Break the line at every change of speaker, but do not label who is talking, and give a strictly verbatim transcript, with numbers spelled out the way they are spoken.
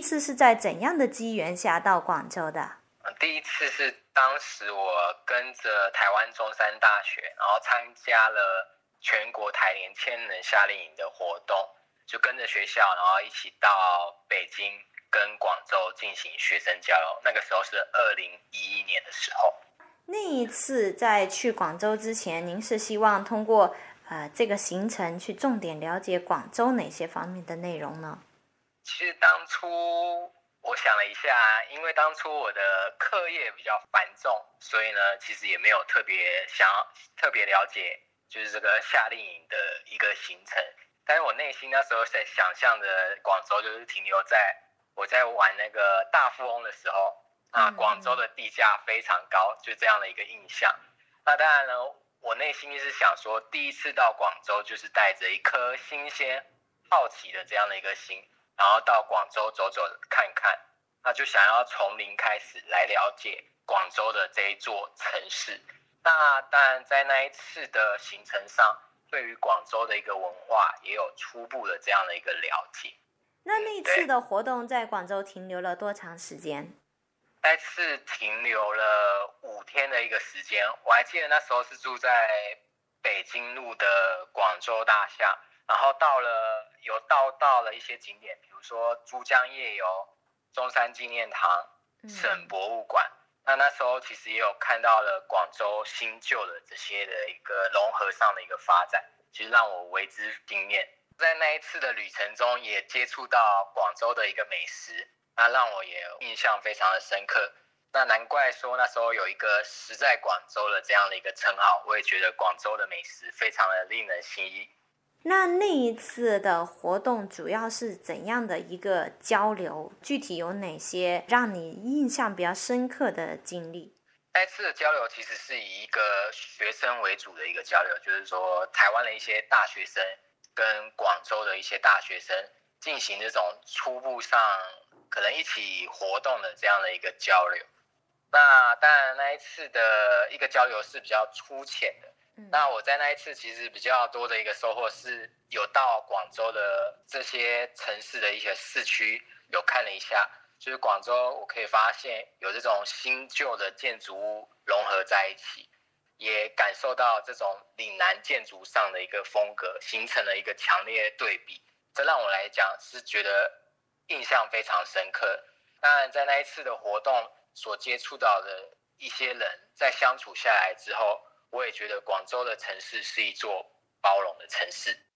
次是在怎样的机缘下到广州的？
第一次是当时我跟着台湾中山大学，然后参加了全国台联千人夏令营的活动，就跟着学校，然后一起到北京跟广州进行学生交流。那个时候是二零一一年的时候。
那一次在去广州之前，您是希望通过呃这个行程去重点了解广州哪些方面的内容呢？
其实当初我想了一下，因为当初我的课业比较繁重，所以呢，其实也没有特别想要特别了解，就是这个夏令营的一个行程。但是我内心那时候在想象的广州，就是停留在我在玩那个大富翁的时候，啊，广州的地价非常高，就这样的一个印象。那当然呢，我内心是想说，第一次到广州，就是带着一颗新鲜、好奇的这样的一个心。然后到广州走走看看，那就想要从零开始来了解广州的这一座城市。那当然在那一次的行程上，对于广州的一个文化也有初步的这样的一个了解。
那那次的活动在广州停留了多长时间？
那次停留了五天的一个时间，我还记得那时候是住在北京路的广州大厦。然后到了有到到了一些景点，比如说珠江夜游、中山纪念堂、省博物馆。嗯、那那时候其实也有看到了广州新旧的这些的一个融合上的一个发展，其实让我为之惊艳。在那一次的旅程中，也接触到广州的一个美食，那让我也印象非常的深刻。那难怪说那时候有一个食在广州的这样的一个称号，我也觉得广州的美食非常的令人心意。
那那一次的活动主要是怎样的一个交流？具体有哪些让你印象比较深刻的经历？
那次的交流其实是以一个学生为主的一个交流，就是说台湾的一些大学生跟广州的一些大学生进行这种初步上可能一起活动的这样的一个交流。那当然那一次的一个交流是比较粗浅的。那我在那一次其实比较多的一个收获是有到广州的这些城市的一些市区有看了一下，就是广州我可以发现有这种新旧的建筑物融合在一起，也感受到这种岭南建筑上的一个风格形成了一个强烈的对比，这让我来讲是觉得印象非常深刻。当然在那一次的活动所接触到的一些人在相处下来之后，我也觉得广州的城市是一座包容的城市。